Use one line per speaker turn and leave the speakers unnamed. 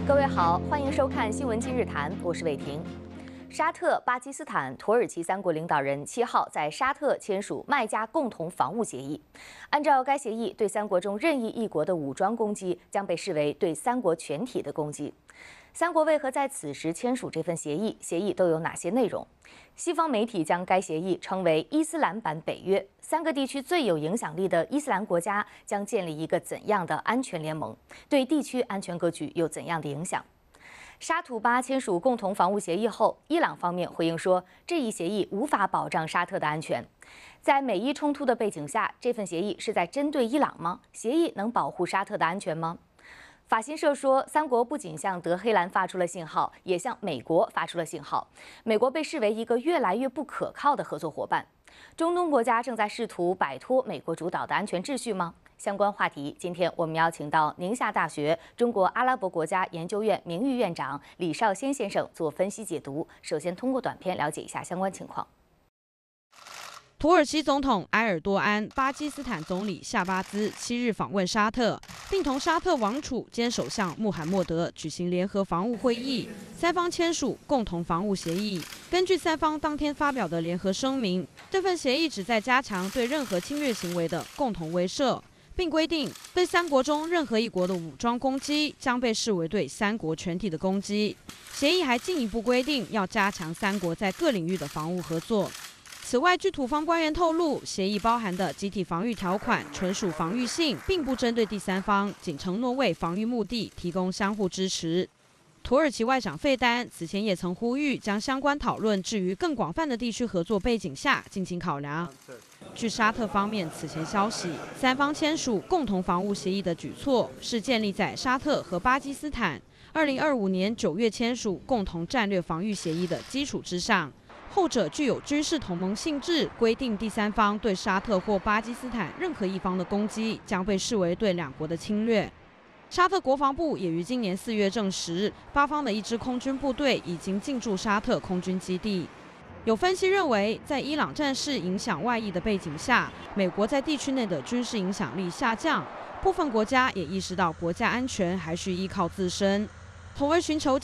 各位好，欢迎收看《新闻今日谈》，我是伟婷。沙特、巴基斯坦、土耳其三国领导人7号在沙特签署麦加共同防务协议。按照该协议，对三国中任意一国的武装攻击将被视为对三国全体的攻击。三国为何在此时签署这份协议？协议都有哪些内容？西方媒体将该协议称为伊斯兰版北约。三个地区最有影响力的伊斯兰国家将建立一个怎样的安全联盟？对地区安全格局有怎样的影响？沙土巴签署共同防务协议后，伊朗方面回应说，这一协议无法保障沙特的安全。在美伊冲突的背景下，这份协议是在针对伊朗吗？协议能保护沙特的安全吗？法新社说，三国不仅向德黑兰发出了信号，也向美国发出了信号。美国被视为一个越来越不可靠的合作伙伴。中东国家正在试图摆脱美国主导的安全秩序吗？相关话题，今天我们邀请到宁夏大学中国阿拉伯国家研究院名誉院长李少先先生做分析解读。首先，通过短片了解一下相关情况。
土耳其总统埃尔多安、巴基斯坦总理夏巴兹7日访问沙特，并同沙特王储兼首相穆罕默德举行联合防务会议，三方签署共同防务协议。根据三方当天发表的联合声明，这份协议旨在加强对任何侵略行为的共同威慑，并规定对三国中任何一国的武装攻击将被视为对三国全体的攻击。协议还进一步规定要加强三国在各领域的防务合作。此外，据土方官员透露，协议包含的集体防御条款纯属防御性，并不针对第三方，仅承诺为防御目的提供相互支持。土耳其外长费丹此前也曾呼吁将相关讨论置于更广泛的地区合作背景下进行考量。据沙特方面此前消息，三方签署共同防务协议的举措是建立在沙特和巴基斯坦2025年9月签署共同战略防御协议的基础之上。后者具有军事同盟性质，规定第三方对沙特或巴基斯坦任何一方的攻击将被视为对两国的侵略。沙特国防部也于今年4月证实，巴方的一支空军部队已经进驻沙特空军基地。有分析认为，在伊朗战事影响外溢的背景下，美国在地区内的军事影响力下降，部分国家也意识到国家安全还需依靠自身，从而寻求